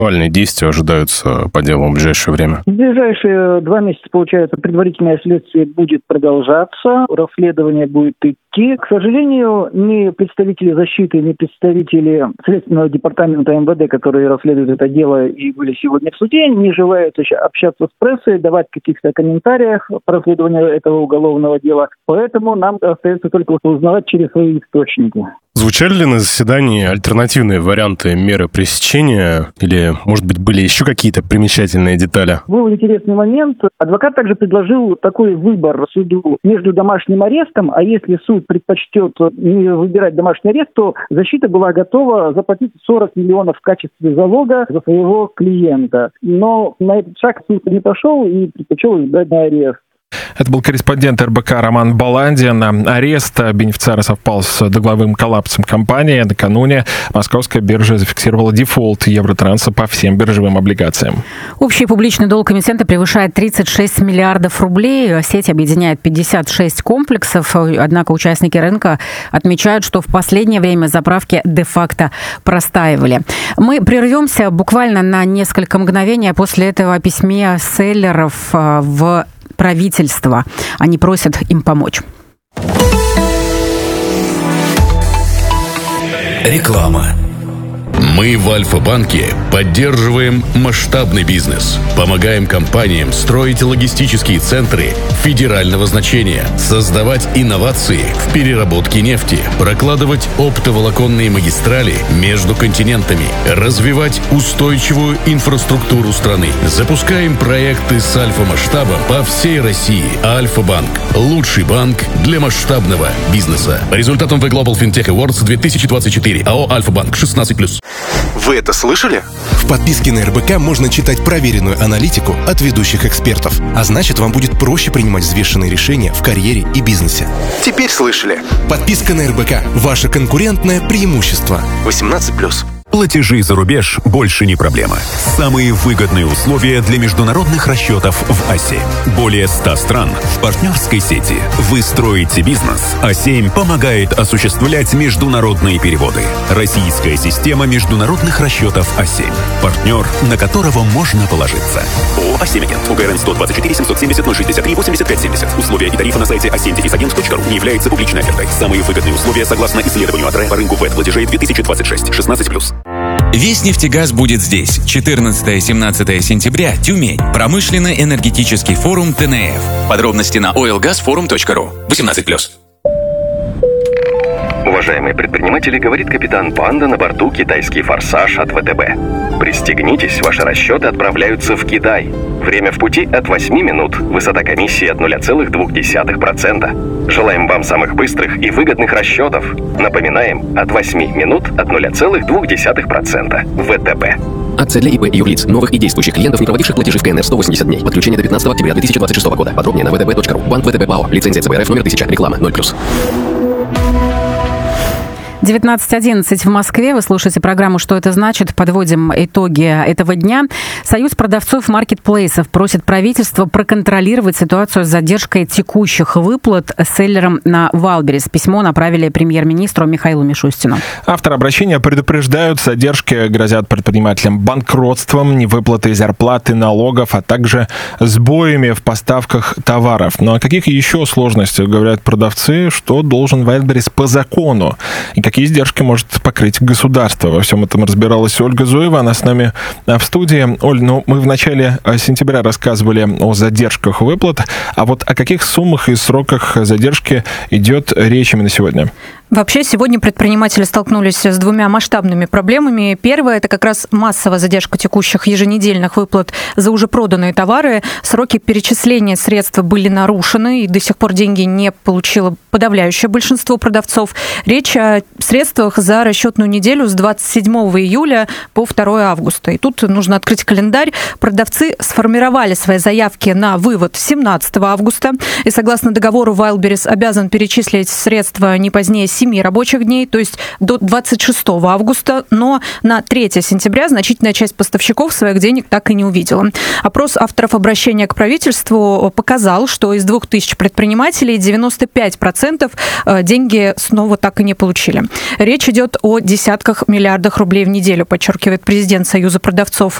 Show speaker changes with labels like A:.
A: Актуальные действия ожидаются по делу в ближайшее время?
B: В ближайшие 2 месяца, получается, предварительное следствие будет продолжаться, расследование будет идти. К сожалению, ни представители защиты, ни представители Следственного департамента МВД, которые расследуют это дело и были сегодня в суде, не желают общаться с прессой, давать каких-то комментариях по расследованию этого уголовного дела. Поэтому нам остается только узнавать через свои источники.
A: Звучали ли на заседании альтернативные варианты меры пресечения или, может быть, были еще какие-то примечательные детали?
B: Был интересный момент. Адвокат также предложил такой выбор суду между домашним арестом, а если суд предпочтет не выбирать домашний арест, то защита была готова заплатить 40 миллионов в качестве залога за своего клиента. Но на этот шаг суд не пошел и предпочел избрать на арест.
C: Это был корреспондент РБК Роман Баландин. Арест бенефициара совпал с долговым коллапсом компании. Накануне Московская биржа зафиксировала дефолт Евротранса по всем биржевым облигациям.
D: Общий публичный долг эмитента превышает 36 миллиардов рублей. Сеть объединяет 56 комплексов. Однако участники рынка отмечают, что в последнее время заправки де-факто простаивали. Мы прервемся буквально на несколько мгновений. А после этого о письме селлеров в правительство. Они просят им помочь.
E: Реклама. Мы в Альфа-банке поддерживаем масштабный бизнес, помогаем компаниям строить логистические центры федерального значения, создавать инновации в переработке нефти, прокладывать оптоволоконные магистрали между континентами, развивать устойчивую инфраструктуру страны. Запускаем проекты с альфа-масштабом по всей России. Альфа-банк – лучший банк для масштабного бизнеса. По результатам The Global FinTech Awards 2024 АО «Альфа-банк» 16+.
F: Вы это слышали? В подписке на РБК можно читать проверенную аналитику от ведущих экспертов. А значит, вам будет проще принимать взвешенные решения в карьере и бизнесе. Теперь слышали? Подписка на РБК – ваше конкурентное преимущество. 18+.
G: Платежи за рубеж больше не проблема. Самые выгодные условия для международных расчетов в АСЕ. Более 100 стран в партнерской сети. Вы строите бизнес. А7 помогает осуществлять международные переводы. Российская система международных расчетов А7. Партнер, на которого можно положиться. ООО «А7 Агент». УГРН 124 770 063 85 70. Условия и тарифы на сайте a7-agent.ru не являются публичной офертой. Самые выгодные условия согласно исследованию АТРЭ по рынку ВЭД платежей 2026. 16+.
H: Вестнефтегаз будет здесь. 14-17 сентября. Тюмень. Промышленно-энергетический форум ТНФ. Подробности на oilgasforum.ru. 18+.
I: Уважаемые предприниматели, говорит капитан Панда на борту «Китайский форсаж» от ВТБ. Пристегнитесь, ваши расчеты отправляются в Китай. Время в пути от 8 минут. Высота комиссии от 0,2%. Желаем вам самых быстрых и выгодных расчетов. Напоминаем, от 8 минут от 0,2%. ВТБ.
J: Акция для ИП и юрлиц, новых и действующих клиентов, не проводивших платежи в КНР 180 дней. Подключение до 15 октября 2026 года. Подробнее на vtb.ru. Банк ВТБ ПАО. Лицензия ЦБРФ номер 1000. Реклама 0+.
D: 19:11 в Москве. Вы слушаете программу «Что это значит?». Подводим итоги этого дня. Союз продавцов маркетплейсов просит правительство проконтролировать ситуацию с задержкой текущих выплат селлерам на Вайлберрис. Письмо направили премьер-министру Михаилу Мишустину.
C: Авторы обращения предупреждают, задержки грозят предпринимателям банкротством, невыплатой зарплаты, налогов, а также сбоями в поставках товаров. Но о каких еще сложностях говорят продавцы, что должен Вайлберрис по закону? И какие издержки может покрыть государство? Во всем этом разбиралась Ольга Зуева. Она с нами в студии. Оль, мы в начале сентября рассказывали о задержках выплат. А вот о каких суммах и сроках задержки идет речь именно сегодня?
K: Вообще, сегодня предприниматели столкнулись с двумя масштабными проблемами. Первое – это как раз массовая задержка текущих еженедельных выплат за уже проданные товары. Сроки перечисления средств были нарушены, и до сих пор деньги не получило подавляющее большинство продавцов. Речь о средствах за расчетную неделю с 27 июля по 2 августа. И тут нужно открыть календарь. Продавцы сформировали свои заявки на вывод 17 августа. И согласно договору, Вайлберрис обязан перечислить средства не позднее 7 рабочих дней, то есть до 26 августа, но на 3 сентября значительная часть поставщиков своих денег так и не увидела. Опрос авторов обращения к правительству показал, что из 2000 предпринимателей 95% деньги снова так и не получили. Речь идет о десятках миллиардах рублей в неделю, подчеркивает президент Союза продавцов